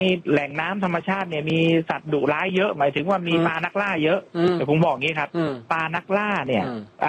แหล่งน้ำธรรมชาติเนี่ยมีสัตว์ดุร้ายเยอะหมายถึงว่ามีปลานักล่าเยอะแต่ผมบอกงี้ครับปลานักล่าเนี่ย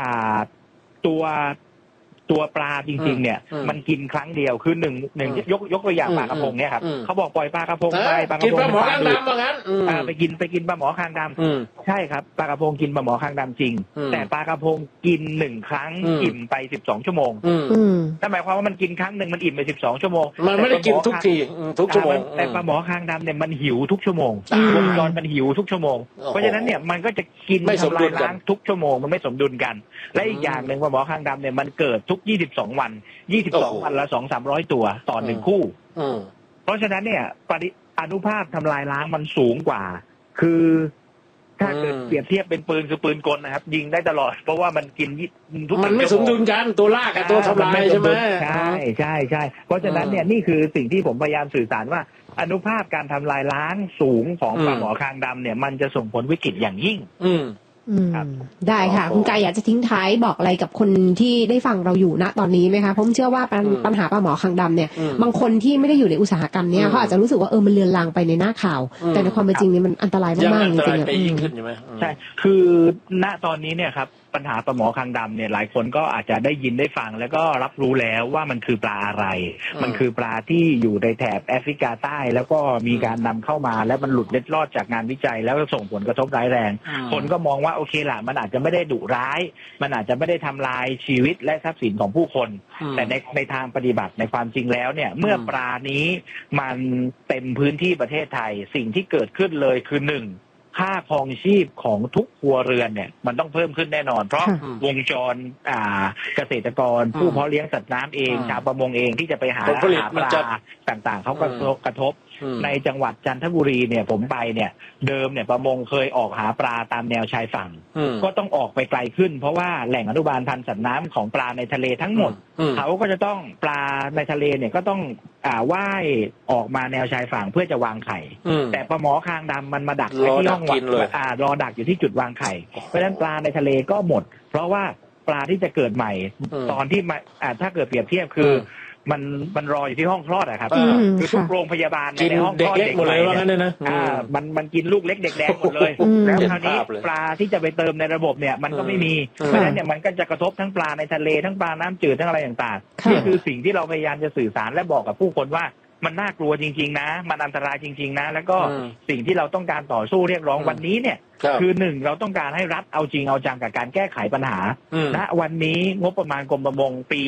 ตัวปลาจริงๆเนี่ยมันกินครั้งเดียวคือหนึ่งยกตัวอย่างปลากระพงเนี่ยครับเขาบอกปล่อยปลากระพงไปปลากระพงกินปลาหมอคางดำว่างั้นไปกินปลาหมอคางดำใช่ครับปลากระพงกินปลาหมอคางดำจริงแต่ปลากระพงกิน1 ครั้งอิ่มไป12 ชั่วโมงนั่นหมายความว่ามันกินครั้งหนึ่งมันอิ่มไป12 ชั่วโมงมันไม่ได้กินทุกทีทุกชั่วโมงแต่ปลาหมอคางดำเนี่ยมันหิวทุกชั่วโมงวงจรมันหิวทุกชั่วโมงเพราะฉะนั้นเนี่ยมันก็จะกินทำลายล้างทุกชั่วโมงมันไม่สมดุลกันและอีกอย่างหนึ่งปลาหมอคางดำเนี่ยมันเกิดทุก22 วัน22 วันละ200-300 ตัวต่อ1 คู่เพราะฉะนั้นเนี่ยอนุภาคทำลายล้างมันสูงกว่าคือถ้าเกิดเปรียบเทียบเป็นปืนคือปืนกลนะครับยิงได้ตลอดเพราะว่ามันกินทุกมันไม่สมดุลกันตัวลากกับตัวทำลายใช่ไหมใช่เพราะฉะนั้นเนี่ยนี่คือสิ่งที่ผมพยายามสื่อสารว่าอนุภาคการทำลายล้างสูงของปลาหมอคางดำเนี่ยมันจะส่งผลวิกฤตอย่างยิ่งได้ค่ะคุณกายอยากจะทิ้งท้ายบอกอะไรกับคนที่ได้ฟังเราอยู่ณตอนนี้ไหมคะผมเชื่อว่าปัญหาปลาหมอคางดำเนี่ยบางคนที่ไม่ได้อยู่ในอุตสาหกรรมเนี่ยเขาอาจจะรู้สึกว่ามันเลือนลางไปในหน้าข่าวแต่ในความเป็นจริงเนี่ยมันอันตรายมากๆจริงๆใช่คือณตอนนี้เนี่ยครับปัญหาปลาหมอคางดำเนี่ยหลายคนก็อาจจะได้ยินได้ฟังแล้วก็รับรู้แล้วว่ามันคือปลาอะไรมันคือปลาที่อยู่ในแถบแอฟริกาใต้แล้วก็มีการนำเข้ามาแล้วมันหลุดเล็ดลอดจากงานวิจัยแล้วส่งผลกระทบร้ายแรงคนก็มองว่าโอเคล่ะมันอาจจะไม่ได้ดุร้ายมันอาจจะไม่ได้ทำลายชีวิตและทรัพย์สินของผู้คนแต่ในทางปฏิบัติในความจริงแล้วเนี่ยเมื่อปลานี้มันเต็มพื้นที่ประเทศไทยสิ่งที่เกิดขึ้นเลยคือ1ค่าครองชีพของทุกครัวเรือนเนี่ยมันต้องเพิ่มขึ้นแน่นอนเพราะวงจรเกษตรกรผู้เพาะเลี้ยงสัตว์น้ำเองชาวประมงเองที่จะไปหาปลาต่างๆเขาก็กระทบในจังหวัดจันทบุรีเนี่ยผมไปเนี่ยเดิมเนี่ยประมงเคยออกหาปลาตามแนวชายฝั่งก็ต้องออกไปไกลขึ้นเพราะว่าแหล่งอนุบาลพันธุ์สัตว์น้ำของปลาในทะเลทั้งหมดเขาก็จะต้องปลาในทะเลเนี่ยก็ต้องว่ายออกมาแนวชายฝั่งเพื่อจะวางไข่แต่ปลาหมอคางดำมันมาดักที่ห้องรอดักอยู่ที่จุดวางไข่เพราะฉะนั้นปลาในทะเลก็หมดเพราะว่าปลาที่จะเกิดใหม่ตอนที่ถ้าเกิดเปรียบเทียบคือมันรออยู่ที่ห้องคลอดอะครับคือทุกโรงพยาบาลในห้องคลอดเด็กหมดเลยว่างั้นนะมันกินลูกเล็กเด็กแดงหมดเลยแล้วคราวนี้ปลาที่จะไปเติมในระบบเนี่ยมันก็ไม่มีเพราะฉะนั้นเนี่ยมันก็จะกระทบทั้งปลาในทะเลทั้งปลาน้ำจืดทั้งอะไรต่างๆนี่คือสิ่งที่เราพยายามจะสื่อสารและบอกกับผู้คนว่ามันน่ากลัวจริงๆนะมันอันตรายจริงๆนะแล้วก็สิ่งที่เราต้องการต่อสู้เรียกร้องวันนี้เนี่ยคือ1เราต้องการให้รัฐเอาจริงเอาจังกับการแก้ไขปัญหาณวันนี้งบประมาณกรมประมงปี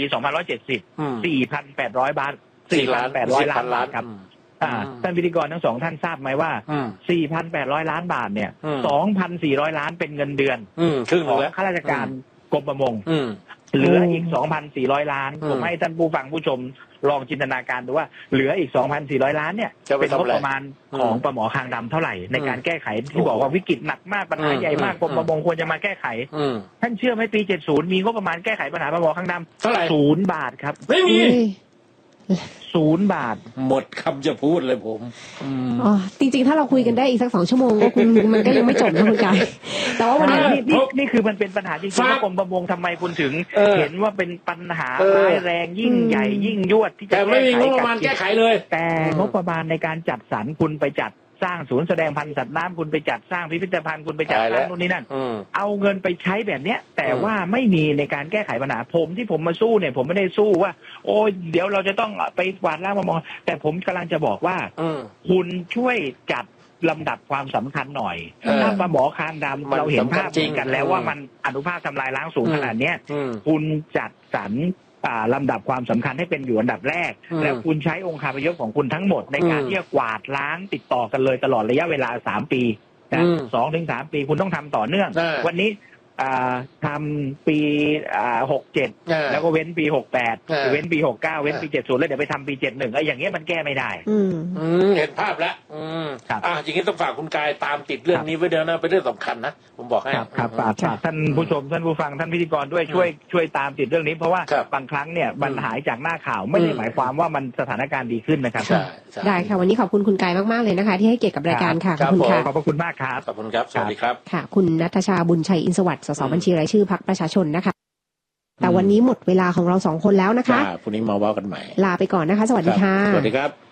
2570 4,800 ล้านบาทครับท่านพิธีกรทั้ง2ท่านทราบไหมว่า 4,800 ล้านบาทเนี่ย 2,400 ล้านเป็นเงินเดือนของข้าราชการกรมประมงเหลืออีก 2,400 ล้านผมให้ท่านผู้ฟังผู้ชมลองจินตนาการดูว่าเหลืออีก 2,400 ล้านเนี่ยเป็นงบประมาณของปลาหมอคางดำเท่าไหร่ในการแก้ไขที่บอกว่าวิกฤตหนักมากปัญหาใหญ่มากกรมประมงควรจะมาแก้ไขท่านเชื่อไหมปี70มีงบประมาณแก้ไขปัญหาปลาหมอคางดำ0 บาทครับไม่มี 0 บาทหมดคำจะพูดเลยผมจริงๆถ้าเราคุยกันได้อีกสัก2 ชั่วโมงก็มันก็ยังไม่จบนะคุณกายแต่ว่าวันนี้นี่คือมันเป็นปัญหาจริงๆว่ากรมประมงทำไมคุณถึงเห็นว่าเป็นปัญหาร้ายแรงยิ่งใหญ่ยิ่งยวดที่จะแต่ไม่มีงบประมาณแก้ไขเลยแต่งบประมาณในการจัดสรรคุณไปจัดสร้างศูนย์แสดงพันธุ์สัตว์น้ำคุณไปจัดสร้างพิพิธภัณฑ์คุณไปจัดสร้างนู่นนี่นั่นเอาเงินไปใช้แบบเนี้ยแต่ว่าไม่มีในการแก้ไขปัญหาที่ผมมาสู้เนี่ยผมไม่ได้สู้ว่าโอ้ยเดี๋ยวเราจะต้องไปกวาดล้างปลาหมอแต่ผมกำลังจะบอกว่าคุณช่วยจัดลำดับความสำคัญหน่อยถ้าปลาหมอคางดำเราเห็นภาพจริงกันแล้วว่ามันอนุภาคทำลายล้างสูงขนาดเนี้ยคุณจัดสรรลำดับความสำคัญให้เป็นอยู่อันดับแรกแล้วคุณใช้องค์คาพยพของคุณทั้งหมดในการที่จะกวาดล้างติดต่อกันเลยตลอดระยะเวลา3 ปีนะ2-3 ปีคุณต้องทำต่อเนื่องวันนี้ทำปี67แล้วก็เว้นปี68เว้นปี69เว้นปี70แล้วเดี๋ยวไปทำปี71อย่างเงี้ยมันแก้ไม่ได้เห็นภาพแล้วอย่างนี้ต้องฝากคุณกายตามติดเรื่องนี้ไว้เดี๋ยวนะเป็นเรื่องสำคัญนะผมบอกให้ครับฝากท่านผู้ชมท่านผู้ฟังท่านพิธีกรด้วยช่วยตามติดเรื่องนี้เพราะว่าบางครั้งเนี่ยมันหายจากหน้าข่าวไม่ได้หมายความว่ามันสถานการณ์ดีขึ้นนะครับได้ค่ะวันนี้ขอบคุณคุณกายมากๆเลยนะคะที่ให้เกียรติกับรายการค่ะขอบคุณค่ะขอบคุณมากครับขอบคุณครับสวัสดีครับค่ะคุณณัฐชาบุญชัยอินทร์สวัสดิ์สสบัญชีรายชื่อพรรคประชาชนนะคะแต่วันนี้หมดเวลาของเรา2 คนแล้วนะคะพรุ่งนี้มาว่ากันใหม่ลาไปก่อนนะคะสวัสดีค่ะสวัสดีครับ